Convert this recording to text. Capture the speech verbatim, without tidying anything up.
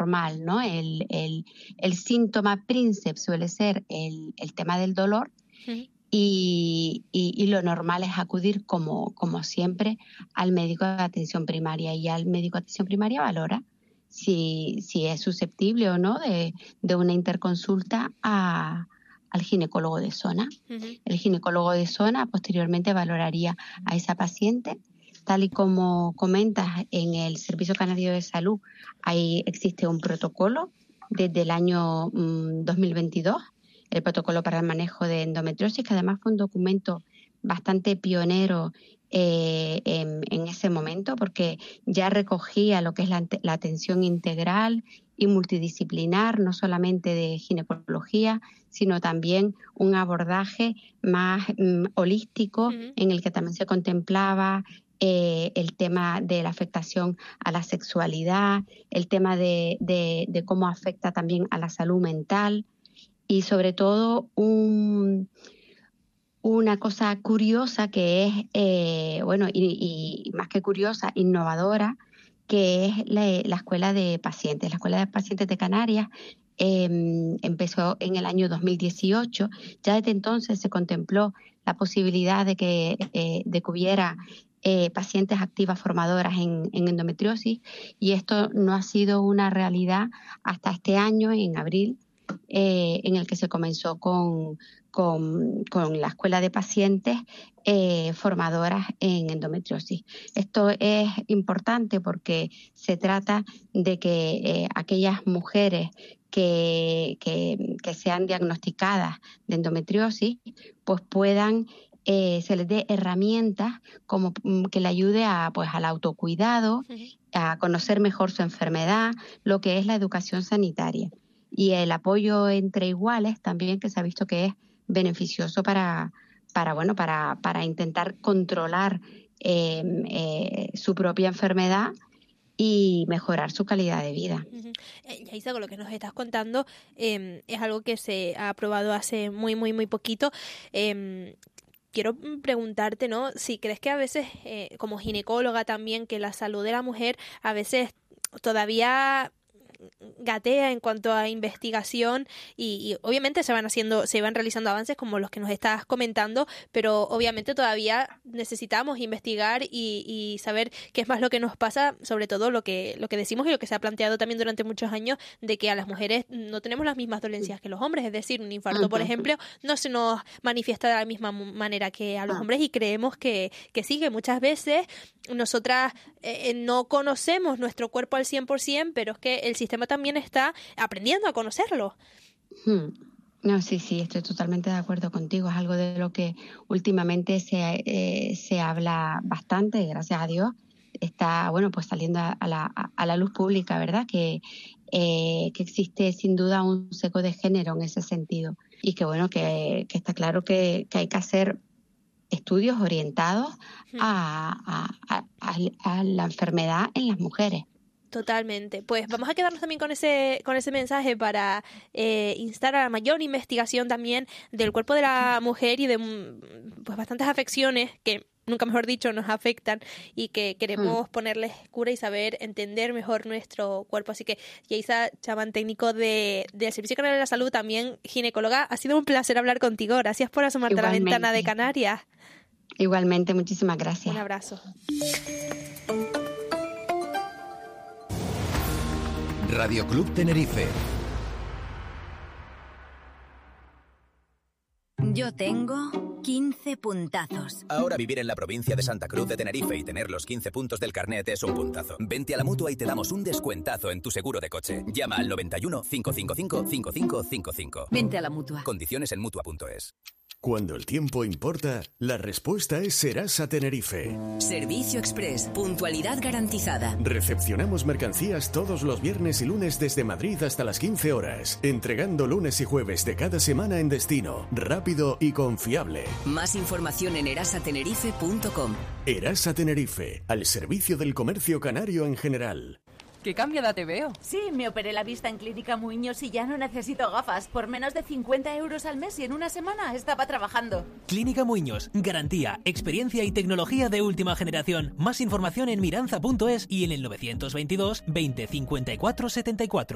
normal, ¿no? El, el, el síntoma príncipe suele ser el, el tema del dolor. Sí. Y, y, y lo normal es acudir, como, como siempre, al médico de atención primaria, y al médico de atención primaria valora si, si es susceptible o no de, de una interconsulta a, al ginecólogo de zona. Uh-huh. El ginecólogo de zona posteriormente valoraría a esa paciente. Tal y como comentas, en el Servicio Canario de Salud ahí existe un protocolo desde el año mmm, dos mil veintidós, el protocolo para el manejo de endometriosis, que además fue un documento bastante pionero eh, en, en ese momento, porque ya recogía lo que es la, la atención integral y multidisciplinar, no solamente de ginecología, sino también un abordaje más mm, holístico, uh-huh. en el que también se contemplaba Eh, el tema de la afectación a la sexualidad, el tema de, de, de cómo afecta también a la salud mental, y sobre todo un, una cosa curiosa que es, eh, bueno, y, y más que curiosa, innovadora, que es la, la Escuela de Pacientes. La Escuela de Pacientes de Canarias eh, empezó en el año dos mil dieciocho. Ya desde entonces se contempló la posibilidad de que, eh, de que hubiera Eh, pacientes activas formadoras en, en endometriosis, y esto no ha sido una realidad hasta este año, en abril, eh, en el que se comenzó con, con, con la escuela de pacientes eh, formadoras en endometriosis. Esto es importante porque se trata de que eh, aquellas mujeres que, que, que sean diagnosticadas de endometriosis pues puedan Eh, se les dé herramientas como que le ayude a, pues, al autocuidado, uh-huh. a conocer mejor su enfermedad, lo que es la educación sanitaria. Y el apoyo entre iguales también, que se ha visto que es beneficioso para, para, bueno, para, para intentar controlar eh, eh, su propia enfermedad y mejorar su calidad de vida. Uh-huh. Eh, Yaisa, con lo que nos estás contando, eh, es algo que se ha aprobado hace muy, muy, muy poquito. Eh, Quiero preguntarte, ¿no? Si crees que a veces, eh, como ginecóloga también, que la salud de la mujer a veces todavía gatea en cuanto a investigación, y, y obviamente se van haciendo, se van realizando avances como los que nos estás comentando, pero obviamente todavía necesitamos investigar y, y saber qué es más lo que nos pasa, sobre todo lo que, lo que decimos y lo que se ha planteado también durante muchos años, de que a las mujeres no tenemos las mismas dolencias que los hombres, es decir, un infarto, por ejemplo, no se nos manifiesta de la misma manera que a los hombres, y creemos que, que sí, que muchas veces nosotras eh, no conocemos nuestro cuerpo al cien por ciento, pero es que el sistema también está aprendiendo a conocerlo. Hmm. No, sí, sí, estoy totalmente de acuerdo contigo. Es algo de lo que últimamente se, eh, se habla bastante, y gracias a Dios está, bueno, pues saliendo a la, a la luz pública, ¿verdad? Que, eh, que existe sin duda un sesgo de género en ese sentido, y que, bueno, que, que está claro que, que hay que hacer estudios orientados a, a, a, a la enfermedad en las mujeres. Totalmente. Pues vamos a quedarnos también con ese con ese mensaje para eh, instar a la mayor investigación también del cuerpo de la mujer y de pues bastantes afecciones que, nunca mejor dicho, nos afectan, y que queremos mm. ponerles cura y saber entender mejor nuestro cuerpo. Así que, Yaisa Chamán, técnico de, del Servicio Canario de la Salud, también ginecóloga, ha sido un placer hablar contigo. Gracias por asomarte Igualmente. a la ventana de Canarias. Igualmente, muchísimas gracias. Un abrazo. Radio Club Tenerife. Yo tengo quince puntazos. Ahora vivir en la provincia de Santa Cruz de Tenerife y tener los quince puntos del carnet es un puntazo. Vente a la Mutua y te damos un descuentazo en tu seguro de coche. Llama al noventa y uno, cinco cinco cinco, cinco cinco cinco cinco. Vente a la Mutua. Condiciones en mutua punto es. Cuando el tiempo importa, la respuesta es Serasa Tenerife. Servicio Express. Puntualidad garantizada. Recepcionamos mercancías todos los viernes y lunes desde Madrid hasta las quince horas, entregando lunes y jueves de cada semana en destino, rápido y confiable. Más información en erasa tenerife punto com. Erasa Tenerife, al servicio del comercio canario en general. ¡Qué cambiada te veo! Sí, me operé la vista en Clínica Muiños y ya no necesito gafas. Por menos de cincuenta euros al mes y en una semana estaba trabajando. Clínica Muiños. Garantía, experiencia y tecnología de última generación. Más información en miranza punto es y en el novecientos veintidós, veinte, cincuenta y cuatro, setenta y cuatro.